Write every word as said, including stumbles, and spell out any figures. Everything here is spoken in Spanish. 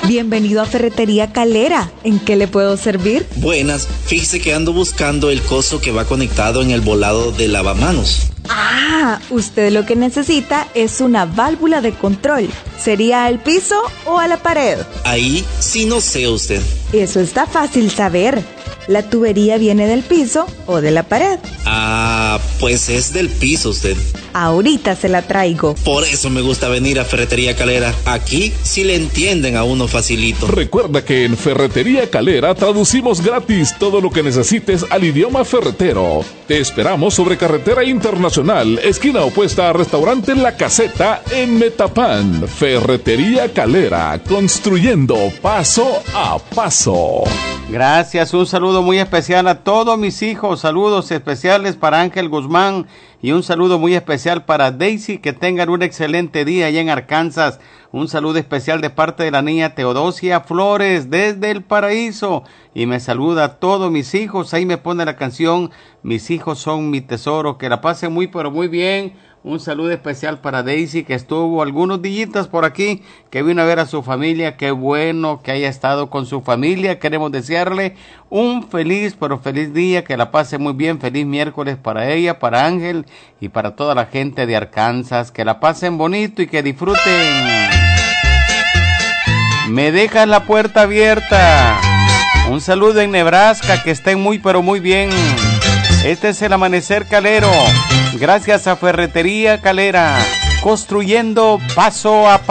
Bienvenido a Ferretería Calera. ¿En qué le puedo servir? Buenas, fíjese que ando buscando el coso que va conectado en el volado del lavamanos. Ah, usted lo que necesita es una válvula de control. ¿Sería al piso o a la pared? Ahí sí no sé usted. Eso está fácil saber. ¿La tubería viene del piso o de la pared? Ah, pues es del piso usted. Ahorita se la traigo. Por eso me gusta venir a Ferretería Calera. Aquí sí le entienden a uno facilito. Recuerda que en Ferretería Calera traducimos gratis todo lo que necesites al idioma ferretero. Te esperamos sobre Carretera Internacional, esquina opuesta a Restaurante La Caseta en Metapán. Ferretería Calera, construyendo paso a paso. Gracias, un saludo muy especial a todos mis hijos, saludos especiales para Ángel Guzmán y un saludo muy especial para Daisy, que tengan un excelente día allá en Arkansas. Un saludo especial de parte de la niña Teodosia Flores desde el Paraíso, y me saluda a todos mis hijos. Ahí me pone la canción Mis hijos son mi tesoro. Que la pasen muy pero muy bien. Un saludo especial para Daisy, que estuvo algunos días por aquí, que vino a ver a su familia. Qué bueno que haya estado con su familia. Queremos desearle un feliz, pero feliz día, que la pase muy bien. Feliz miércoles para ella, para Ángel y para toda la gente de Arkansas. Que la pasen bonito y que disfruten. Me dejan la puerta abierta. Un saludo en Nebraska, que estén muy, pero muy bien. Este es el Amanecer Calero. Gracias a Ferretería Calera, construyendo paso a paso.